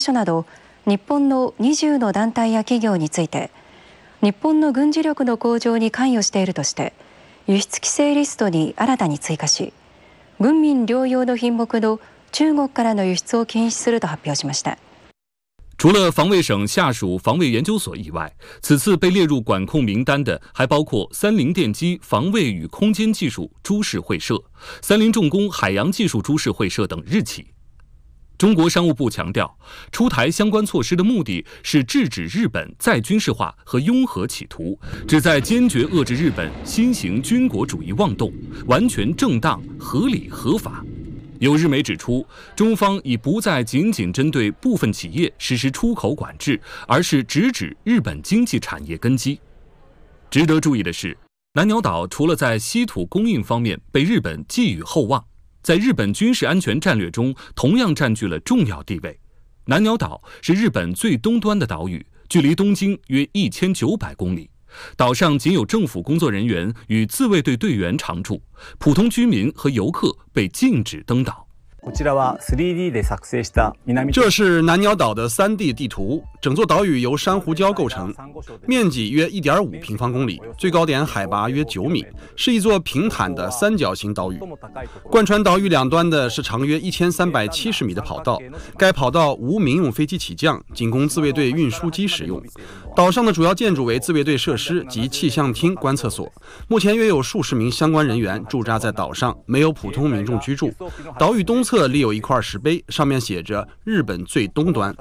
所など日本の20の団体や企業について日本の軍事力の向上に関与しているとして輸出規制リストに新たに追加し、軍民両用の品目の中国からの輸出を禁止すると発表しました。 除了防卫省下属防卫研究所以外，此次被列入管控名单的还包括三菱电机防卫与空间技术株式会社、三菱重工海洋技术株式会社等日企。中国商务部强调，出台相关措施的目的是制止日本再军事化和拥核企图，旨在坚决遏制日本新型军国主义妄动，完全正当、合理、合法。有日媒指出，中方已不再仅仅针对部分企业实施出口管制，而是直指日本经济产业根基。值得注意的是，南鸟岛除了在稀土供应方面被日本寄予厚望，在日本军事安全战略中同样占据了重要地位。南鸟岛是日本最东端的岛屿，距离东京约1900公里。岛上仅有政府工作人员与自卫队队员常住，普通居民和游客被禁止登岛。 这是南鸟岛的3D 地图，整座岛屿由珊瑚礁构成，面积约1.5平方公里，最高点海拔约9米，是一座平坦的三角形岛屿。贯穿岛屿两端的是长约1370米的跑道，该跑道无民用飞机起降，仅供自卫队运输机使用。岛上的主要建筑为自卫队设施及气象厅观测所，目前约有数十名相关人员驻扎在岛上，没有普通民众居住。岛屿东侧立有一块石碑，上面写着“日本最东端”。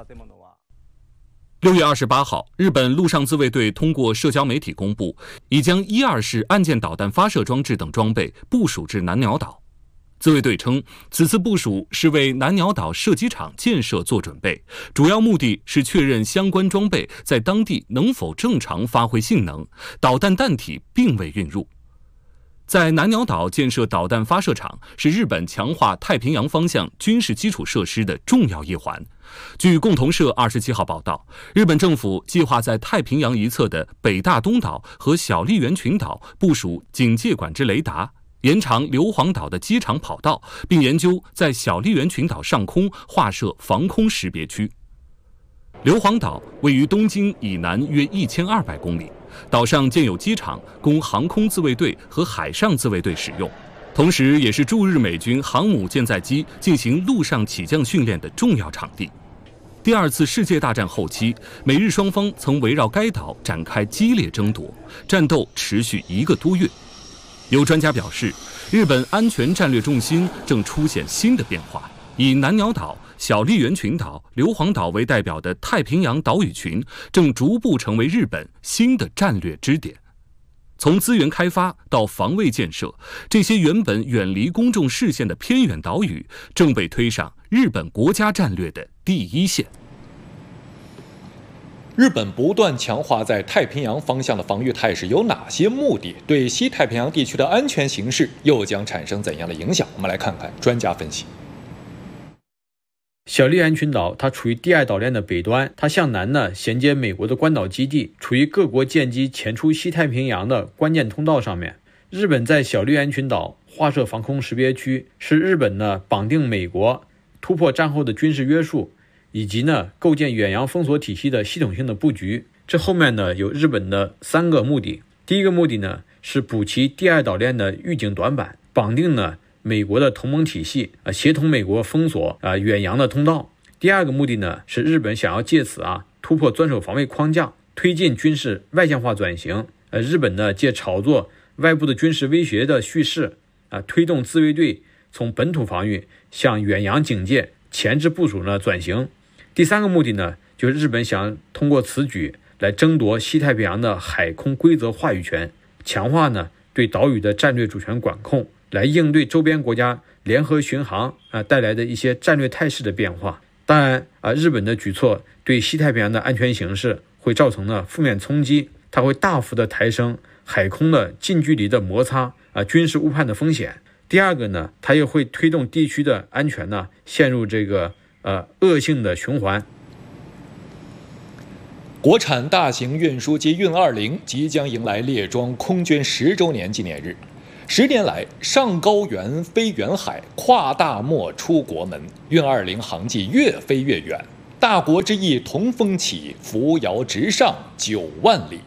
6月28号，日本陆上自卫队通过社交媒体公布，已将1、2式岸舰导弹发射装置等装备部署至南鸟岛。自卫队称，此次部署是为南鸟岛射击场建设做准备，主要目的是确认相关装备在当地能否正常发挥性能，导弹弹体并未运入。在南鸟岛建设导弹发射场是日本强化太平洋方向军事基础设施的重要一环。据共同社27号报道，日本政府计划在太平洋一侧的北大东岛和小笠原群岛部署警戒管制雷达，延长硫磺岛的机场跑道，并研究在小笠原群岛上空划设防空识别区。硫磺岛位于东京以南约1200公里，岛上建有机场，供航空自卫队和海上自卫队使用，同时也是驻日美军航母舰载机进行陆上起降训练的重要场地。第2次世界大战后期，美日双方曾围绕该岛展开激烈争夺，战斗持续1个多月。有专家表示，日本安全战略重心正出现新的变化，以南鸟岛、小笠原群岛、硫磺岛为代表的太平洋岛屿群正逐步成为日本新的战略支点。从资源开发到防卫建设，这些原本远离公众视线的偏远岛屿正被推上日本国家战略的第一线。 日本不断强化在太平洋方向的防御态势有哪些目的？对西太平洋地区的安全形势又将产生怎样的影响？我们来看看专家分析。 小笠原群岛它处于第2岛链的北端，它向南呢衔接美国的关岛基地，处于各国舰机前出西太平洋的关键通道上面。日本在小笠原群岛划设防空识别区，是日本呢绑定美国、突破战后的军事约束，以及呢构建远洋封锁体系的系统性的布局。这后面呢有日本的3个目的。第一个目的呢是补齐第2岛链的预警短板，绑定呢美国的同盟体系，协同美国封锁远洋的通道。第2个目的呢是日本想要借此突破专守防卫框架，推进军事外向化转型。日本呢借炒作外部的军事威胁的叙事，推动自卫队从本土防御向远洋警戒、前置部署呢转型。第3个目的呢就是日本想通过此举来争夺西太平洋的海空规则话语权，强化呢对岛屿的战略主权管控，来应对周边国家联合巡航带来的一些战略态势的变化。当然日本的举措对西太平洋的安全形势会造成呢负面冲击，它会大幅的抬升海空的近距离的摩擦军事误判的风险。第2个呢，它又会推动地区的安全呢陷入这个恶性的循环。 国产大型运输机运20即将迎来列装空军10周年纪念日。10年来，上高原、飞远海，跨大漠出国门，运20航迹越飞越远。 大国之翼同风起，扶摇直上9万里。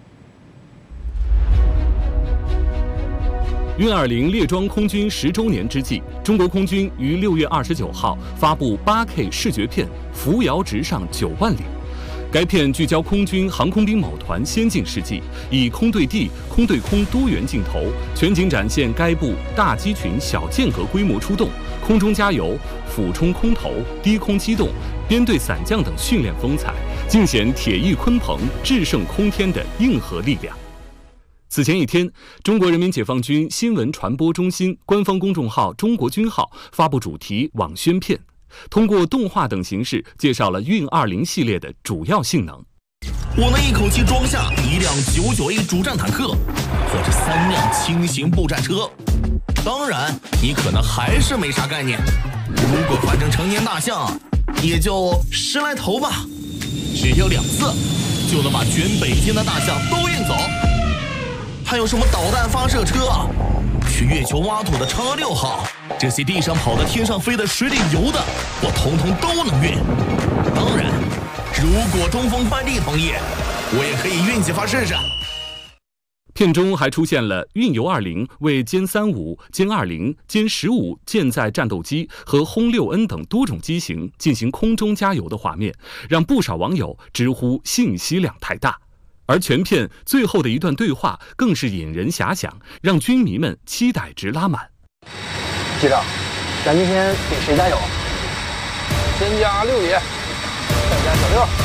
运20列装空军10周年之际，中国空军于6月29号发布8K 视觉片《扶摇直上9万里》。该片聚焦空军航空兵某团先进事迹，以空对地、空对空多元镜头，全景展现该部大机群小间隔规模出动、空中加油、俯冲空投、低空机动、编队伞降等训练风采，尽显铁翼鲲鹏制胜空天的硬核力量。此前一天，中国人民解放军新闻传播中心官方公众号“中国军号”发布主题网宣片，通过动画等形式介绍了运20系列的主要性能。 我能一口气装下1辆99A 主战坦克，或者3辆轻型步战车。当然，你可能还是没啥概念。如果换成成年大象，也就10来头吧，只有2次就能把全北京的大象都运走。还有什么导弹发射车，去月球挖土的嫦娥6号，这些地上跑的、天上飞的、水里游的，我统统都能运。当然，如果中锋快递同意，我也可以运几发试试。 片中还出现了运油20为歼35、歼20、歼15舰载战斗机和轰6N 等多种机型进行空中加油的画面，让不少网友直呼信息量太大。而全片最后的一段对话更是引人遐想，让军迷们期待值拉满。 机长，咱今天给谁加油？ 先加6爷，再加小6。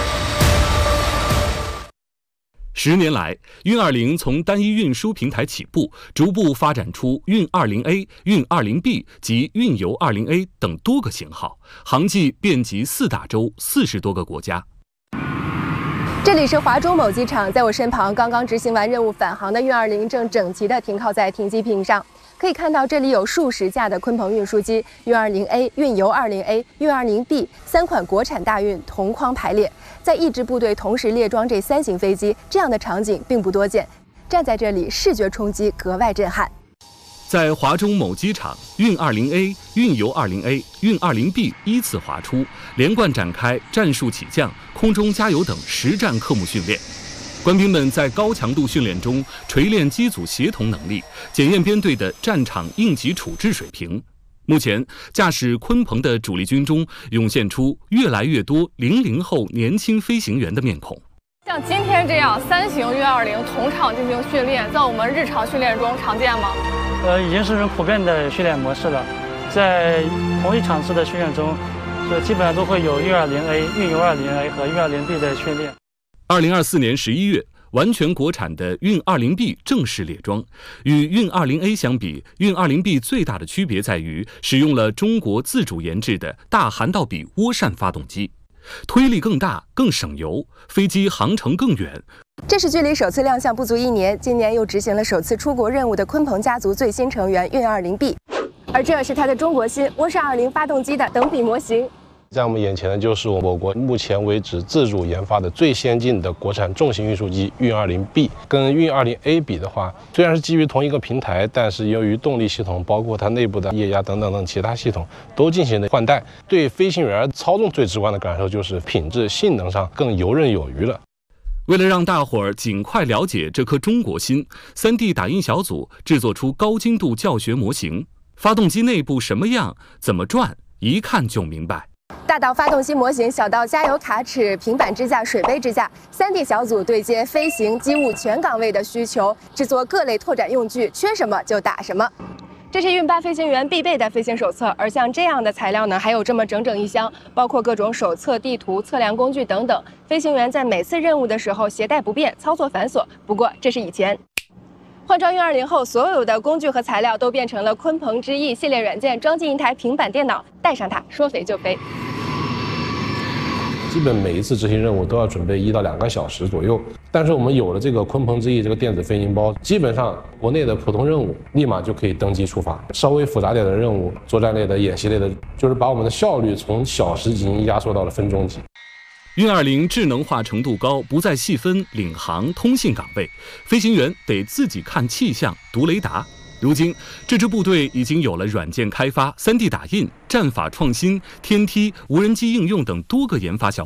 10年来，运20从单一运输平台起步，逐步发展出运20A、运20B 及运油20A 等多个型号，航迹遍及4大洲40多个国家。 这里是华中某机场，在我身旁，刚刚执行完任务返航的运20正整齐地停靠在停机坪上。可以看到，这里有数十架的鲲鹏运输机，运20A、运油20A、运20B 3款国产大运同框排列，在一支部队同时列装这3型飞机，这样的场景并不多见。站在这里，视觉冲击格外震撼。 在华中某机场，运20A、运油20A、运20B 依次滑出，连贯展开战术起降、空中加油等实战科目训练。官兵们在高强度训练中锤炼机组协同能力，检验编队的战场应急处置水平。目前，驾驶鲲鹏的主力军中涌现出越来越多00后年轻飞行员的面孔。 像今天这样3型运20同场进行训练，在我们日常训练中常见吗？ 已经是很普遍的训练模式了。在同一场次的训练中，基本上都会有运20A、运油20A 和运20B 的训练。 2024年11月，完全国产的运20B 正式列装。与运20A 相比，运20B 最大的区别在于使用了中国自主研制的大涵道比涡扇发动机，推力更大、更省油，飞机航程更远。 这是距离首次亮相不足1年，今年又执行了首次出国任务的鲲鹏家族最新成员运20B，而这是它的中国新涡扇20发动机的等比模型。 在我们眼前的就是我国目前为止自主研发的最先进的国产重型运输机运20B，跟运20A 比的话，虽然是基于同一个平台，但是由于动力系统，包括它内部的液压等等其他系统都进行了换代，对飞行员操纵最直观的感受就是品质性能上更游刃有余了。 为了让大伙儿尽快了解这颗中国芯，3D 打印小组制作出高精度教学模型，发动机内部什么样、怎么转，一看就明白。 大到发动机模型，小到加油卡尺、平板支架、水杯支架，3D 小组对接飞行、机务全岗位的需求，制作各类拓展用具，缺什么就打什么。这是运8飞行员必备的飞行手册，而像这样的材料呢，还有这么整整1箱，包括各种手册、地图、测量工具等等。飞行员在每次任务的时候携带不便，操作繁琐。不过这是以前。换装运20后，所有的工具和材料都变成了鲲鹏之翼系列软件，装进一台平板电脑，带上它，说飞就飞。 基本每一次执行任务都要准备1到2个小时左右，但是我们有了这个鲲鹏之翼这个电子飞行包，基本上国内的普通任务立马就可以登机出发。稍微复杂点的任务，作战类的、演习类的，就是把我们的效率从小时级压缩到了分钟级。 运20智能化程度高，不再细分领航、通信岗位，飞行员得自己看气象、读雷达。 如今，这支部队已经有了软件开发、3D 打印、战法创新、天梯、无人机应用等多个研发小组。